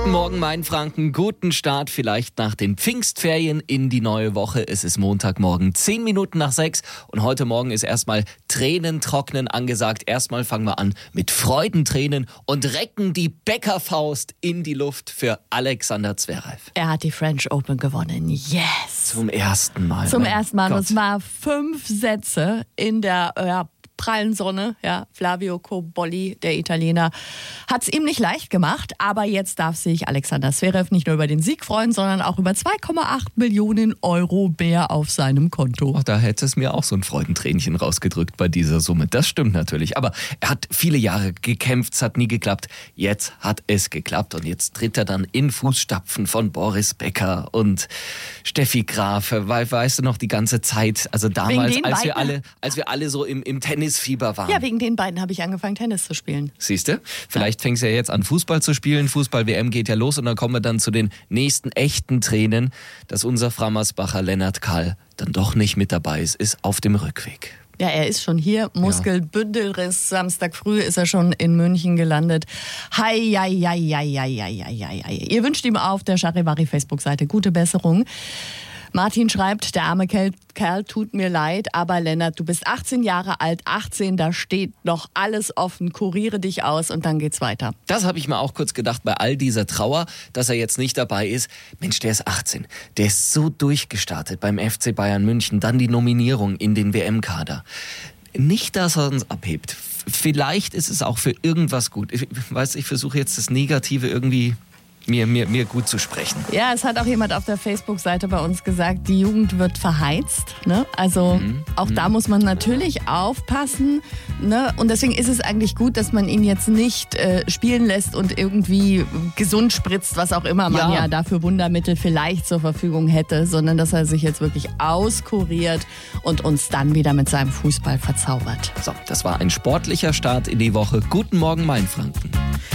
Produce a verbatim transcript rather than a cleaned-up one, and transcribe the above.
Guten Morgen, Mainfranken. Guten Start vielleicht nach den Pfingstferien in die neue Woche. Es ist Montagmorgen, zehn Minuten nach sechs. Und heute Morgen ist erstmal Tränentrocknen angesagt. Erstmal fangen wir an mit Freudentränen und recken die Bäckerfaust in die Luft für Alexander Zverev. Er hat die French Open gewonnen. Yes! Zum ersten Mal. Zum mein ersten Mal. Gott. Das war fünf Sätze in der ja, prallen Sonne. Ja, Flavio Cobolli, der Italiener, hat es ihm nicht leicht gemacht. Aber jetzt darf sich Alexander Zverev nicht nur über den Sieg freuen, sondern auch über zwei Komma acht Millionen Euro mehr auf seinem Konto. Oh, da hätte es mir auch so ein Freudentränchen rausgedrückt bei dieser Summe. Das stimmt natürlich. Aber er hat viele Jahre gekämpft, es hat nie geklappt. Jetzt hat es geklappt und jetzt tritt er dann in Fußstapfen von Boris Becker und Steffi Graf. We- Weißt du noch, die ganze Zeit, also damals, den als wir, beiden? alle, als wir alle so im, im Tennisfieber waren. Ja, wegen den beiden habe ich angefangen, Tennis zu spielen. Siehst du? Vielleicht fängst du ja jetzt an, Fußball zu spielen. Fußball-W M geht ja los und dann kommen wir dann zu den nächsten echten Tränen, dass unser Frammersbacher Lennart Kahl dann doch nicht mit dabei ist, ist auf dem Rückweg. Ja, er ist schon hier. Muskelbündelriss. Samstag früh ist er schon in München gelandet. Hei, hei, hei, hei, hei, hei, hei, hei. Ihr wünscht ihm auf der Charivari Facebook-Seite gute Besserung. Martin schreibt, der arme Kerl, Kerl tut mir leid, aber Lennart, du bist achtzehn Jahre alt, achtzehn, da steht noch alles offen, kuriere dich aus und dann geht's weiter. Das habe ich mir auch kurz gedacht bei all dieser Trauer, dass er jetzt nicht dabei ist. Mensch, der ist achtzehn. Der ist so durchgestartet beim F C Bayern München. Dann die Nominierung in den W M-Kader. Nicht, dass er uns abhebt. Vielleicht ist es auch für irgendwas gut. Ich weiß, ich versuche jetzt das Negative irgendwie mir, mir, mir gut zu sprechen. Ja, es hat auch jemand auf der Facebook-Seite bei uns gesagt, die Jugend wird verheizt. Ne? Also Mhm. auch da muss man natürlich aufpassen. Ne? Und deswegen ist es eigentlich gut, dass man ihn jetzt nicht äh, spielen lässt und irgendwie gesund spritzt, was auch immer man Ja. ja dafür Wundermittel vielleicht zur Verfügung hätte, sondern dass er sich jetzt wirklich auskuriert und uns dann wieder mit seinem Fußball verzaubert. So, das war ein sportlicher Start in die Woche. Guten Morgen, Mainfranken.